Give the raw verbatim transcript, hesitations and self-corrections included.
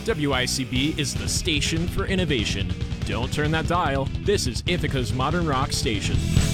W I C B is the station for innovation. Don't turn that dial. This is Ithaca's Modern Rock Station.